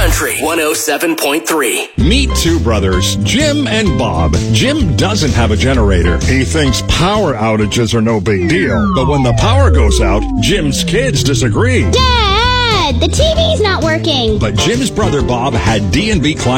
Country 107.3. Meet two brothers, Jim and Bob. Jim doesn't have a generator. He thinks power outages are no big deal. But when the power goes out, Jim's kids disagree. Dad, the TV's not working. But Jim's brother Bob had D&B Climbing